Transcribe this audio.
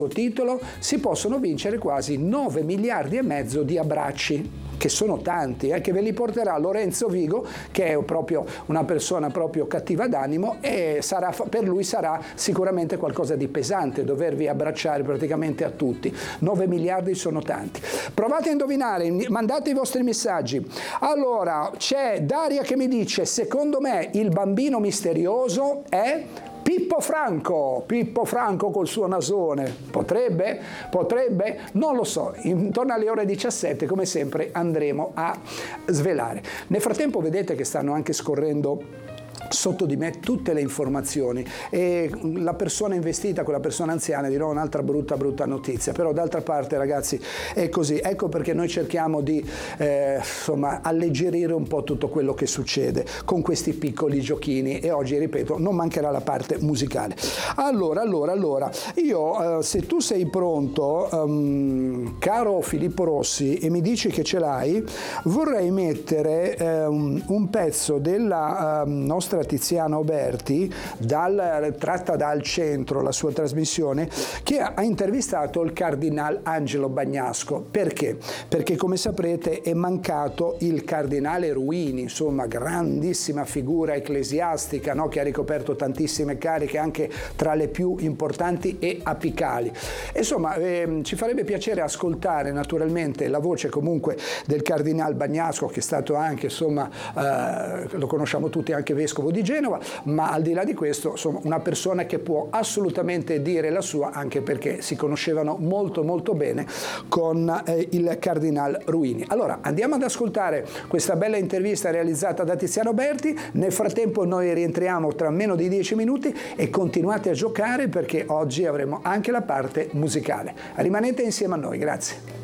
titolo si possono vincere quasi 9 miliardi e mezzo di abbracci, che sono tanti, che ve li porterà Lorenzo Vigo, che è proprio una persona proprio cattiva d'animo, e per lui sarà sicuramente qualcosa di pesante dovervi abbracciare praticamente a tutti. 9 miliardi sono tanti. Provate a indovinare, mandate i vostri messaggi. Allora, c'è Daria che mi dice: secondo me il bambino misterioso è Pippo Franco col suo nasone. Potrebbe? Non lo so. Intorno alle ore 17, come sempre, andremo a svelare. Nel frattempo vedete che stanno anche scorrendo sotto di me tutte le informazioni, e la persona investita, quella persona anziana, dirò un'altra brutta notizia, però d'altra parte, ragazzi, è così. Ecco perché noi cerchiamo di alleggerire un po' tutto quello che succede con questi piccoli giochini, e oggi, ripeto, non mancherà la parte musicale. Allora, io, se tu sei pronto, caro Filippo Rossi, e mi dici che ce l'hai, vorrei mettere un pezzo della nostra Tiziana Oberti, tratta dal Centro, la sua trasmissione, che ha intervistato il cardinal Angelo Bagnasco. Perché? Perché, come saprete, è mancato il cardinale Ruini, insomma, grandissima figura ecclesiastica, no? Che ha ricoperto tantissime cariche, anche tra le più importanti e apicali. Insomma, ci farebbe piacere ascoltare naturalmente la voce comunque del cardinal Bagnasco, che è stato anche, insomma, lo conosciamo tutti, anche vescovo di Genova, ma al di là di questo, insomma, una persona che può assolutamente dire la sua, anche perché si conoscevano molto bene con il cardinal Ruini. Allora, andiamo ad ascoltare questa bella intervista realizzata da Tiziana Oberti. Nel frattempo noi rientriamo tra meno di 10 minuti, e continuate a giocare, perché oggi avremo anche la parte musicale. Rimanete insieme a noi, grazie.